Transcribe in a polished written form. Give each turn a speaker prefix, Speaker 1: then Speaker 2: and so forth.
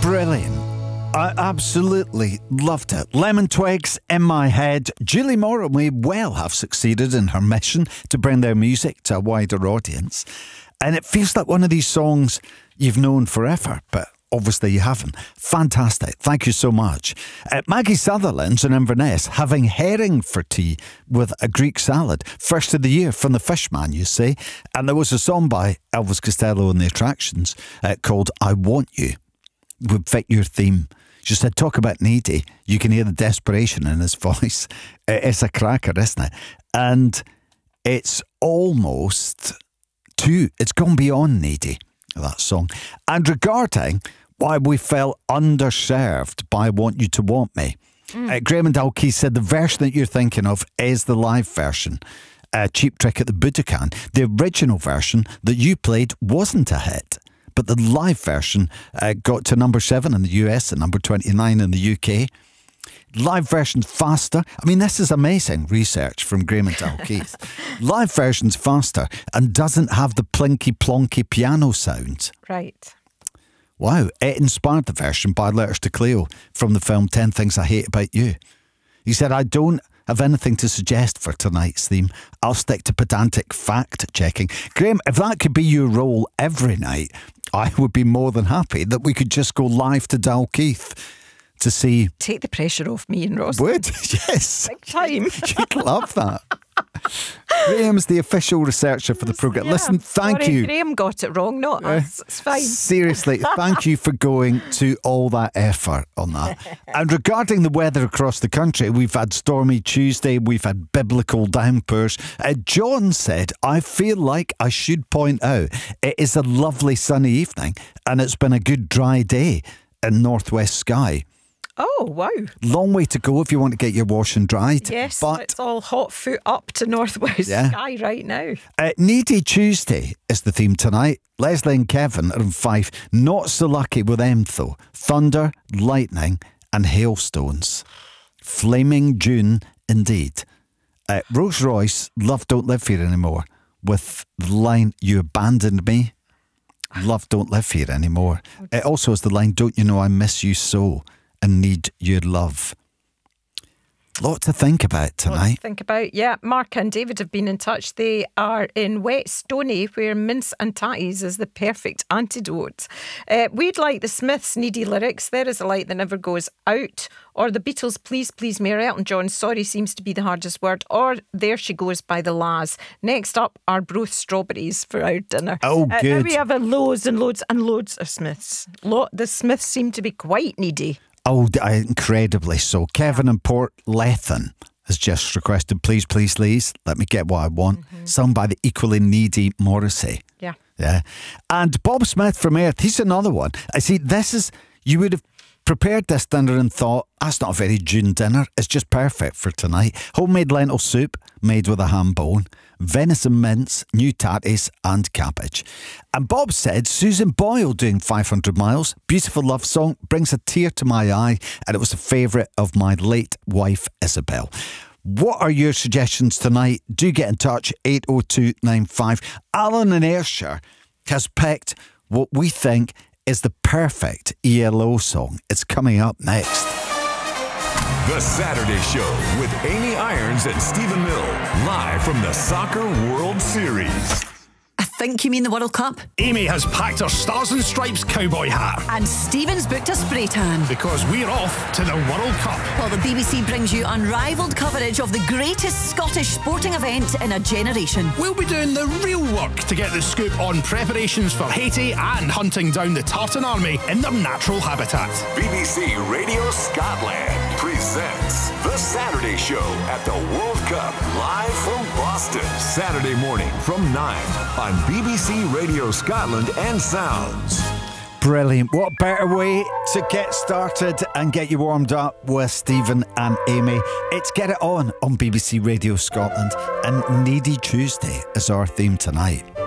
Speaker 1: Brilliant. I absolutely loved it. Lemon Twigs, In My Head. Julie Moore may well have succeeded in her mission to bring their music to a wider audience. And it feels like one of these songs you've known forever, but obviously you haven't. Fantastic. Thank you so much. Maggie Sutherland's in Inverness having herring for tea with a Greek salad. First of the year from the Fishman, you say. And there was a song by Elvis Costello and the Attractions called I Want You. Would fit your theme. She said, talk about needy. You can hear the desperation in his voice. It's a cracker, isn't it? And it's almost it's gone beyond needy, that song. And regarding why we felt underserved by Want You to Want Me, Graham and Dalkey said the version that you're thinking of is the live version. Cheap Trick at the Budokan. The original version that you played wasn't a hit. But the live version got to number 7 in the US and number 29 in the UK. Live version's faster. I mean, this is amazing research from Graham and Dalkeith. Live version's faster and doesn't have the plinky plonky piano sound.
Speaker 2: Right.
Speaker 1: Wow. It inspired the version by Letters to Cleo from the film 10 Things I Hate About You. He said, I don't have anything to suggest for tonight's theme. I'll stick to pedantic fact-checking. Graham, if that could be your role every night, I would be more than happy that we could just go live to Dalkeith to see...
Speaker 2: Take the pressure off me and Ross.
Speaker 1: Would? Yes.
Speaker 2: Big time.
Speaker 1: You'd love that. Graham's the official researcher for the programme.
Speaker 2: Yeah,
Speaker 1: Listen, thank
Speaker 2: sorry,
Speaker 1: you.
Speaker 2: Graham got it wrong, not us. It's fine.
Speaker 1: Seriously, thank you for going to all that effort on that. And regarding the weather across the country, we've had stormy Tuesday, we've had biblical downpours. John said, I feel like I should point out it is a lovely sunny evening and it's been a good dry day in Northwest Skye.
Speaker 2: Oh, wow.
Speaker 1: Long way to go if you want to get your washing dried.
Speaker 2: Yes,
Speaker 1: but
Speaker 2: it's all hot foot up to Northwest Skye right now.
Speaker 1: Needy Tuesday is the theme tonight. Leslie and Kevin are in Fife. Not so lucky with them though. Thunder, lightning and hailstones. Flaming June indeed. Rolls Royce, Love Don't Live Here Anymore, with the line, you abandoned me. Love Don't Live Here Anymore. It also has the line, don't you know I miss you so and need your love. Lot to think about tonight.
Speaker 2: Yeah. Mark and David have been in touch. They are in Wet Stony, where mince and tatties is the perfect antidote. We'd like the Smiths' Needy lyrics. There is a light that never goes out. Or the Beatles' Please Please Me, or Elton John, Sorry seems to be the hardest word. Or There She Goes by the La's. Next up are both strawberries for our dinner.
Speaker 1: Oh, good.
Speaker 2: Now we have loads and loads and loads of Smiths. The Smiths seem to be quite needy.
Speaker 1: Oh, incredibly so. Kevin in Port Lethen has just requested Please, Please, Please, Let Me Get What I Want, sung by the equally needy Morrissey. Yeah. And Bob Smith from Earth, he's another one. I see, you would have prepared this dinner and thought, that's not a very June dinner. It's just perfect for tonight. Homemade lentil soup made with a ham bone, venison mince, new tatties and cabbage. And Bob said Susan Boyle doing 500 Miles, beautiful love song, brings a tear to my eye, and it was a favourite of my late wife Isabel. What are your suggestions tonight? Do get in touch, 80295. Alan in Ayrshire has picked what we think is the perfect ELO song. It's coming up next.
Speaker 3: The Saturday Show with Amy Irons and Stephen Mill, live from the Soccer World Series.
Speaker 4: I think you mean the World Cup.
Speaker 5: Amy has packed her Stars and Stripes cowboy hat.
Speaker 4: And Stephen's booked a spray tan.
Speaker 5: Because we're off to the World Cup.
Speaker 4: While the BBC brings you unrivaled coverage of the greatest Scottish sporting event in a generation.
Speaker 5: We'll be doing the real work to get the scoop on preparations for Haiti and hunting down the Tartan Army in their natural habitat.
Speaker 3: BBC Radio Scotland presents The Saturday Show at the World Cup, live from Boston. Saturday morning from 9 on BBC Radio Scotland and Sounds.
Speaker 1: Brilliant. What better way to get started and get you warmed up with Stephen and Amy? It's Get It On BBC Radio Scotland, and Needy Tuesday is our theme tonight.